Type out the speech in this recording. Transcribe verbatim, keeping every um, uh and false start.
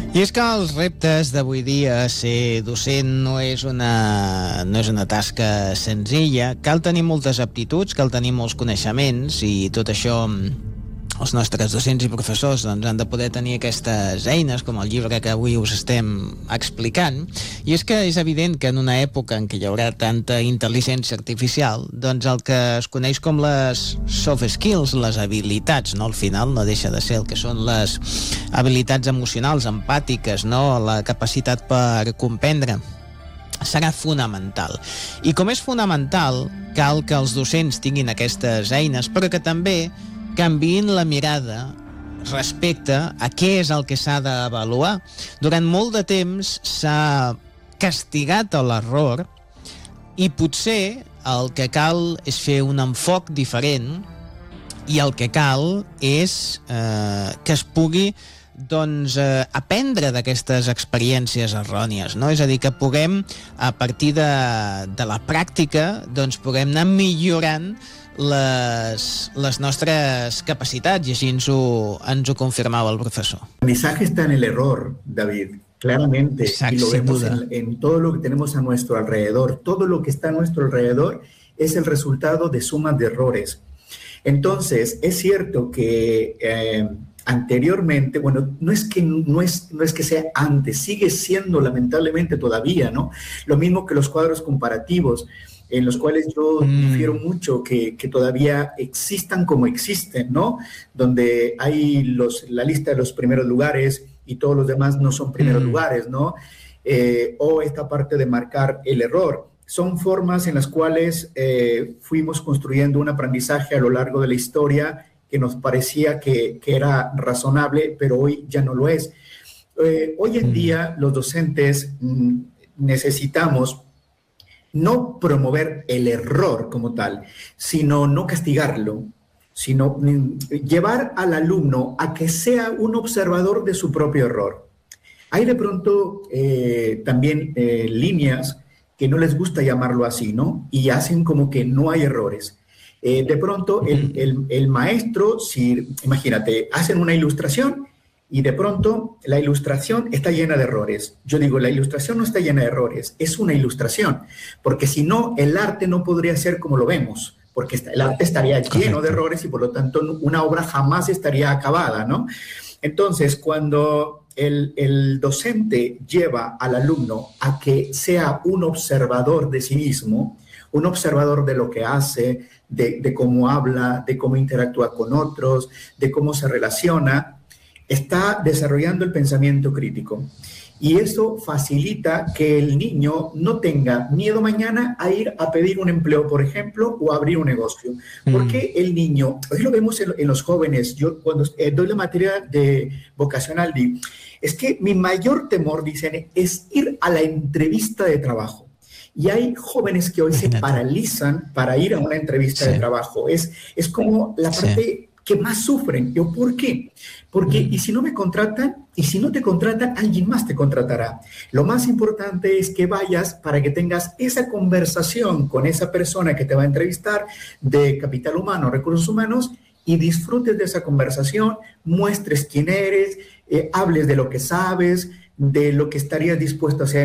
I és que els reptes d'avui dia, ser docent no és una, no és una tasca senzilla. Cal tenir moltes aptituds, cal tenir molts coneixements, i tot això els nostres docents i professors doncs, han de poder tenir aquestes eines, com el llibre que avui us estem explicant. I és que és evident que en una època en què hi haurà tanta intel·ligència artificial, doncs el que es coneix com les soft skills, les habilitats, no? Al final no deixa de ser el que són les habilitats emocionals, empàtiques, no? La capacitat per comprendre, serà fonamental. I com és fonamental, cal que els docents tinguin aquestes eines, però que també canviïn la mirada respecte a què és el que s'ha d'avaluar. Durant molt de temps s'ha castigat l'error i potser el que cal és fer un enfoc diferent, i el que cal és eh, que es pugui doncs, eh, aprendre d'aquestes experiències errònies, no? És a dir, que puguem, a partir de, de la pràctica, doncs puguem anar millorant les, les nostres capacitats, i així ens ho, ens ho confirmava el professor. El aprendizaje está en el error, David, claramente, Exacto, y lo sin vemos duda. en, en todo lo que tenemos a nuestro alrededor. Todo lo que está a nuestro alrededor es el resultado de sumas de errores. Entonces, es cierto que eh, anteriormente, bueno, no es que no es, no es que sea antes, sigue siendo lamentablemente todavía, ¿no? Lo mismo que los cuadros comparativos, en los cuales yo mm. difiero mucho que, que todavía existan como existen, ¿no? Donde hay los, la lista de los primeros lugares y todos los demás no son primeros mm. lugares, ¿no? Eh, o esta parte de marcar el error. Son formas en las cuales eh, fuimos construyendo un aprendizaje a lo largo de la historia que nos parecía que, que era razonable, pero hoy ya no lo es. Eh, hoy en mm. día los docentes mm, necesitamos no promover el error como tal, sino no castigarlo, sino llevar al alumno a que sea un observador de su propio error. Hay de pronto eh, también eh, líneas que no les gusta llamarlo así, ¿no? Y hacen como que no hay errores. Eh, de pronto el, el, el maestro, si, imagínate, hacen una ilustración y de pronto la ilustración está llena de errores. Yo digo, la ilustración no está llena de errores, es una ilustración, porque si no, el arte no podría ser como lo vemos, porque el arte estaría lleno de errores y por lo tanto una obra jamás estaría acabada, ¿no? Entonces, cuando el, el docente lleva al alumno a que sea un observador de sí mismo, un observador de lo que hace, de, de cómo habla, de cómo interactúa con otros, de cómo se relaciona, está desarrollando el pensamiento crítico. Y eso facilita que el niño no tenga miedo mañana a ir a pedir un empleo, por ejemplo, o a abrir un negocio. Mm. Porque el niño, hoy lo vemos en, en los jóvenes, yo cuando eh, doy la materia de vocacional, digo, es que mi mayor temor, dicen, es ir a la entrevista de trabajo. Y hay jóvenes que hoy se paralizan para ir a una entrevista sí. de trabajo. Es, es como la parte... Sí. que más sufren. ¿Yo por qué? Porque mm. y si no me contratan, y si no te contratan, alguien más te contratará. Lo más importante es que vayas para que tengas esa conversación con esa persona que te va a entrevistar de capital humano, recursos humanos, y disfrutes de esa conversación, muestres quién eres, eh, hables de lo que sabes, de lo que estarías dispuesto a hacer